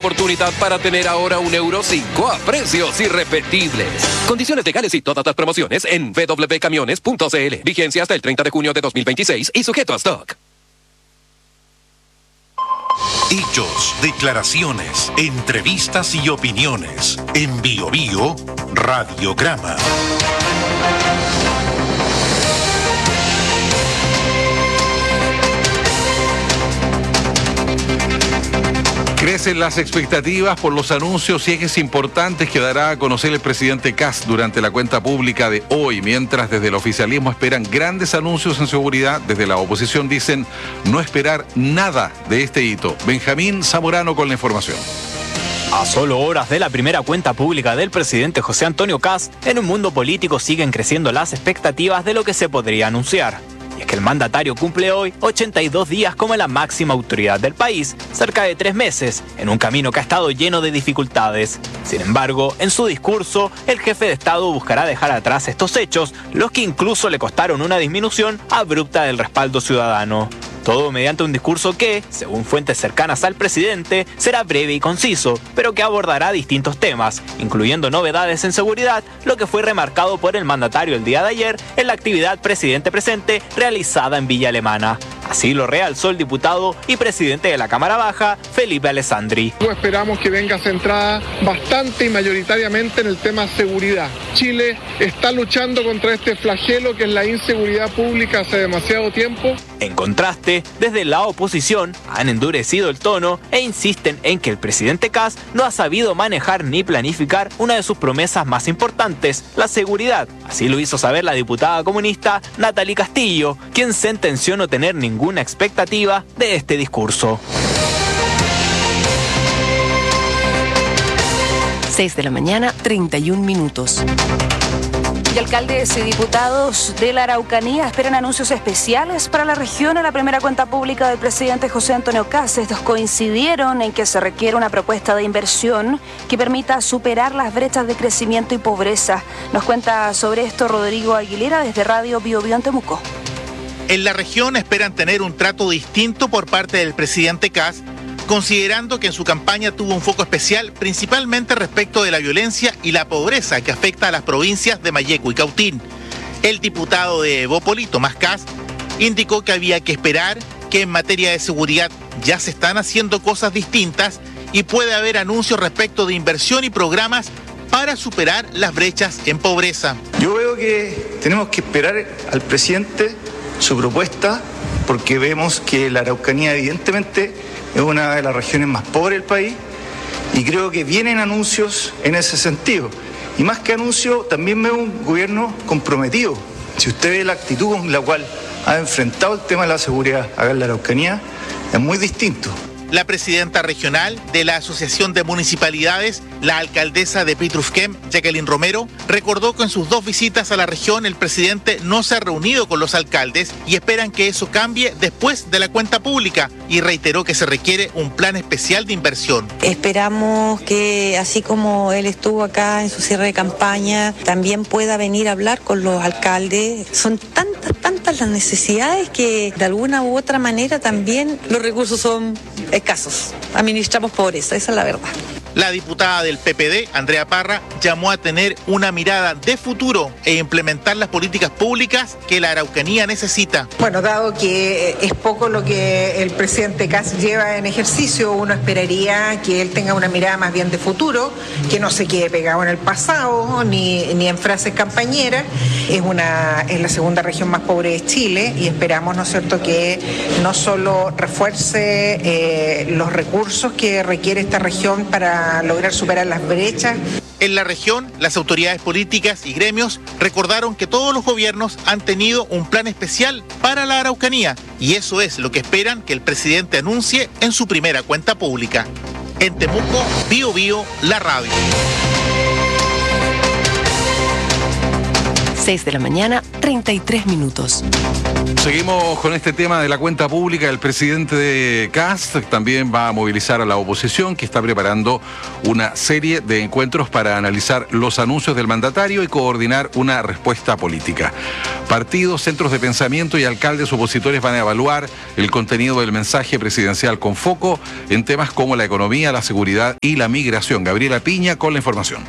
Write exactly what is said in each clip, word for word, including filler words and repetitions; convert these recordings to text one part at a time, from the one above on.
oportunidad para tener ahora un euro cinco a precios irrepetibles. Condiciones legales y todas las promociones en w w w punto camiones punto c l. Vigencia hasta el treinta de junio de dos mil veintiséis y sujeto a stock. Hechos, declaraciones, entrevistas y opiniones. En Bio Bio, Radiograma. Crecen las expectativas por los anuncios y ejes importantes que dará a conocer el presidente Kast durante la cuenta pública de hoy, mientras desde el oficialismo esperan grandes anuncios en seguridad, desde la oposición dicen no esperar nada de este hito. Benjamín Zamorano con la información. A solo horas de la primera cuenta pública del presidente José Antonio Kast, en un mundo político siguen creciendo las expectativas de lo que se podría anunciar. Y es que el mandatario cumple hoy ochenta y dos días como la máxima autoridad del país, cerca de tres meses, en un camino que ha estado lleno de dificultades. Sin embargo, en su discurso, el jefe de Estado buscará dejar atrás estos hechos, los que incluso le costaron una disminución abrupta del respaldo ciudadano. Todo mediante un discurso que, según fuentes cercanas al presidente, será breve y conciso, pero que abordará distintos temas, incluyendo novedades en seguridad, lo que fue remarcado por el mandatario el día de ayer en la actividad Presidente Presente realizada en Villa Alemana. Así lo realzó el diputado y presidente de la Cámara Baja, Felipe Alessandri. Esperamos que venga centrada bastante y mayoritariamente en el tema seguridad. Chile está luchando contra este flagelo que es la inseguridad pública hace demasiado tiempo. En contraste, desde la oposición han endurecido el tono e insisten en que el presidente Kast no ha sabido manejar ni planificar una de sus promesas más importantes, la seguridad. Así lo hizo saber la diputada comunista Natalie Castillo, quien sentenció no tener ninguna expectativa de este discurso. seis de la mañana, treinta y un minutos. Y alcaldes y diputados de la Araucanía esperan anuncios especiales para la región en la primera cuenta pública del presidente José Antonio Kast. Estos coincidieron en que se requiere una propuesta de inversión que permita superar las brechas de crecimiento y pobreza. Nos cuenta sobre esto Rodrigo Aguilera desde Radio Bio Bio en Temuco. En la región esperan tener un trato distinto por parte del presidente Kast, considerando que en su campaña tuvo un foco especial principalmente respecto de la violencia y la pobreza que afecta a las provincias de Malleco y Cautín. El diputado de Bópoli, Tomás Kast, indicó que había que esperar, que en materia de seguridad ya se están haciendo cosas distintas y puede haber anuncios respecto de inversión y programas para superar las brechas en pobreza. Yo veo que tenemos que esperar al presidente su propuesta, porque vemos que la Araucanía evidentemente es una de las regiones más pobres del país y creo que vienen anuncios en ese sentido. Y más que anuncios, también veo un gobierno comprometido. Si usted ve la actitud con la cual ha enfrentado el tema de la seguridad acá en la Araucanía, es muy distinto. La presidenta regional de la Asociación de Municipalidades, la alcaldesa de Pitrufquén, Jacqueline Romero, recordó que en sus dos visitas a la región el presidente no se ha reunido con los alcaldes y esperan que eso cambie después de la cuenta pública, y reiteró que se requiere un plan especial de inversión. Esperamos que así como él estuvo acá en su cierre de campaña, también pueda venir a hablar con los alcaldes. Son tantas, tantas las necesidades que de alguna u otra manera también los recursos son escasos. Administramos pobreza, esa es la verdad. La diputada del P P D, Andrea Parra, llamó a tener una mirada de futuro e implementar las políticas públicas que la Araucanía necesita. Bueno, dado que es poco lo que el presidente Kast lleva en ejercicio, uno esperaría que él tenga una mirada más bien de futuro, que no se quede pegado en el pasado ni, ni en frases campañeras. Es, una, es la segunda región más pobre de Chile y esperamos, ¿no es cierto?, que no solo refuerce eh, los recursos que requiere esta región para lograr superar las brechas. En la región, las autoridades políticas y gremios recordaron que todos los gobiernos han tenido un plan especial para la Araucanía y eso es lo que esperan que el presidente anuncie en su primera cuenta pública. En Temuco, Bio Bio, la radio. seis de la mañana, treinta y tres minutos. Seguimos con este tema de la cuenta pública. El presidente de Kast también va a movilizar a la oposición, que está preparando una serie de encuentros para analizar los anuncios del mandatario y coordinar una respuesta política. Partidos, centros de pensamiento y alcaldes opositores van a evaluar el contenido del mensaje presidencial con foco en temas como la economía, la seguridad y la migración. Gabriela Piña con la información.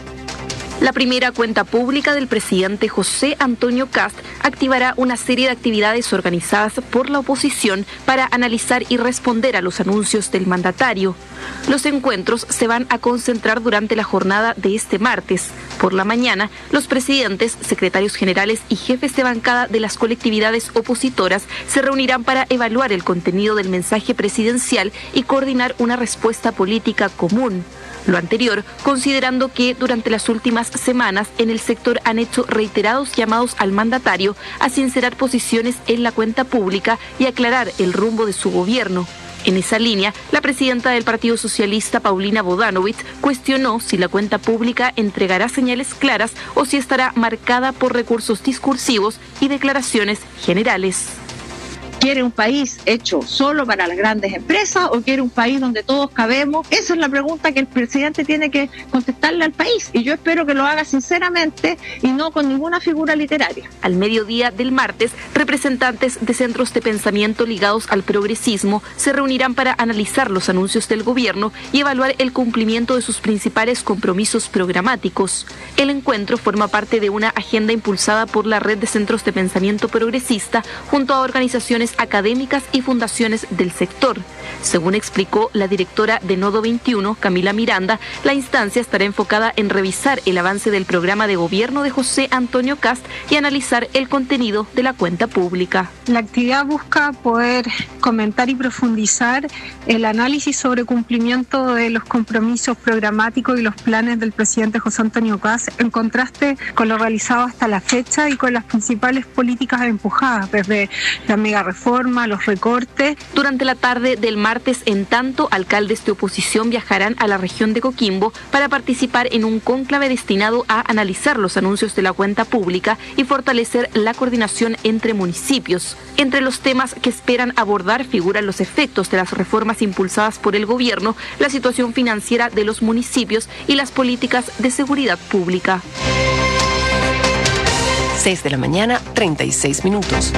La primera cuenta pública del presidente José Antonio Kast activará una serie de actividades organizadas por la oposición para analizar y responder a los anuncios del mandatario. Los encuentros se van a concentrar durante la jornada de este martes. Por la mañana, los presidentes, secretarios generales y jefes de bancada de las colectividades opositoras se reunirán para evaluar el contenido del mensaje presidencial y coordinar una respuesta política común. Lo anterior, considerando que durante las últimas semanas en el sector han hecho reiterados llamados al mandatario a sincerar posiciones en la cuenta pública y aclarar el rumbo de su gobierno. En esa línea, la presidenta del Partido Socialista, Paulina Bodanovich, cuestionó si la cuenta pública entregará señales claras o si estará marcada por recursos discursivos y declaraciones generales. ¿Quiere un país hecho solo para las grandes empresas o quiere un país donde todos cabemos? Esa es la pregunta que el presidente tiene que contestarle al país y yo espero que lo haga sinceramente y no con ninguna figura literaria. Al mediodía del martes, representantes de centros de pensamiento ligados al progresismo se reunirán para analizar los anuncios del gobierno y evaluar el cumplimiento de sus principales compromisos programáticos. El encuentro forma parte de una agenda impulsada por la Red de Centros de Pensamiento Progresista junto a organizaciones académicas y fundaciones del sector. Según explicó la directora de Nodo veintiuno, Camila Miranda, la instancia estará enfocada en revisar el avance del programa de gobierno de José Antonio Kast y analizar el contenido de la cuenta pública. La actividad busca poder comentar y profundizar el análisis sobre cumplimiento de los compromisos programáticos y los planes del presidente José Antonio Kast en contraste con lo realizado hasta la fecha y con las principales políticas empujadas desde la mega reforma, los recortes. Durante la tarde del martes, en tanto, alcaldes de oposición viajarán a la región de Coquimbo para participar en un cónclave destinado a analizar los anuncios de la cuenta pública y fortalecer la coordinación entre municipios. Entre los temas que esperan abordar figuran los efectos de las reformas impulsadas por el gobierno, la situación financiera de los municipios y las políticas de seguridad pública. seis de la mañana, treinta y seis minutos.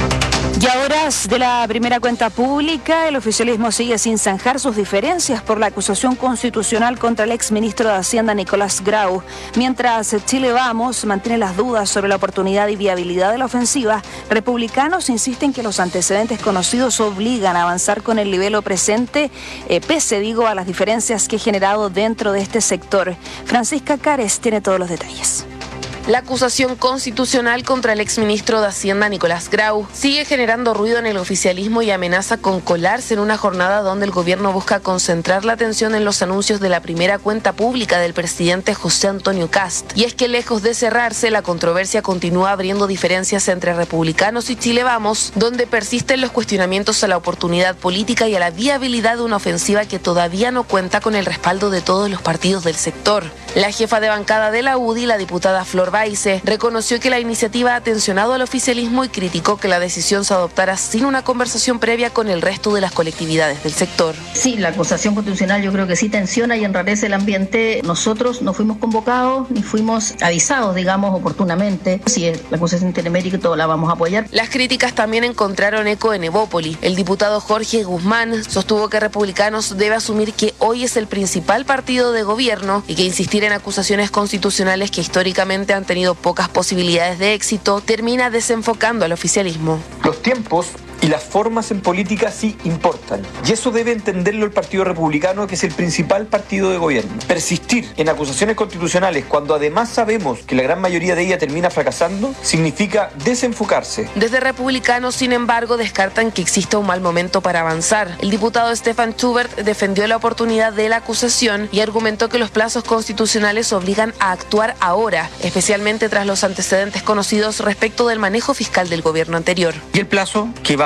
Y a horas de la primera cuenta pública, el oficialismo sigue sin zanjar sus diferencias por la acusación constitucional contra el exministro de Hacienda Nicolás Grau. Mientras Chile Vamos mantiene las dudas sobre la oportunidad y viabilidad de la ofensiva, republicanos insisten que los antecedentes conocidos obligan a avanzar con el libelo presente, eh, pese, digo, a las diferencias que he generado dentro de este sector. Francisca Cares tiene todos los detalles. La acusación constitucional contra el exministro de Hacienda Nicolás Grau sigue generando ruido en el oficialismo y amenaza con colarse en una jornada donde el gobierno busca concentrar la atención en los anuncios de la primera cuenta pública del presidente José Antonio Kast. Y es que lejos de cerrarse, la controversia continúa abriendo diferencias entre republicanos y Chile Vamos, donde persisten los cuestionamientos a la oportunidad política y a la viabilidad de una ofensiva que todavía no cuenta con el respaldo de todos los partidos del sector. La jefa de bancada de la U D I, la diputada Flor Baice, reconoció que la iniciativa ha tensionado al oficialismo y criticó que la decisión se adoptara sin una conversación previa con el resto de las colectividades del sector. Sí, la acusación constitucional yo creo que sí tensiona y enrarece el ambiente. Nosotros no fuimos convocados ni fuimos avisados, digamos, oportunamente. Si la acusación tiene mérito, la vamos a apoyar. Las críticas también encontraron eco en Evópoli. El diputado Jorge Guzmán sostuvo que Republicanos debe asumir que hoy es el principal partido de gobierno y que insistir en acusaciones constitucionales que históricamente han tenido pocas posibilidades de éxito termina desenfocando al oficialismo. Los tiempos y las formas en política sí importan. Y eso debe entenderlo el Partido Republicano, que es el principal partido de gobierno. Persistir en acusaciones constitucionales cuando además sabemos que la gran mayoría de ellas termina fracasando, significa desenfocarse. Desde Republicanos, sin embargo, descartan que exista un mal momento para avanzar. El diputado Stefan Schubert defendió la oportunidad de la acusación y argumentó que los plazos constitucionales obligan a actuar ahora, especialmente tras los antecedentes conocidos respecto del manejo fiscal del gobierno anterior. Y el plazo que va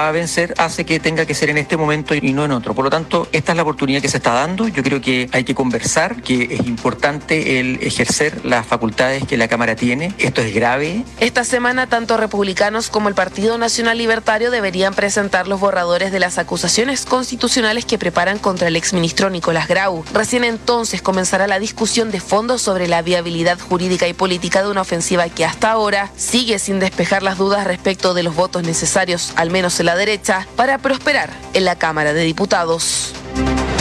va a vencer hace que tenga que ser en este momento y no en otro. Por lo tanto, esta es la oportunidad que se está dando. Yo creo que hay que conversar, que es importante el ejercer las facultades que la Cámara tiene. Esto es grave. Esta semana, tanto republicanos como el Partido Nacional Libertario deberían presentar los borradores de las acusaciones constitucionales que preparan contra el exministro Nicolás Grau. Recién entonces comenzará la discusión de fondo sobre la viabilidad jurídica y política de una ofensiva que hasta ahora sigue sin despejar las dudas respecto de los votos necesarios, al menos en la derecha, para prosperar en la Cámara de Diputados.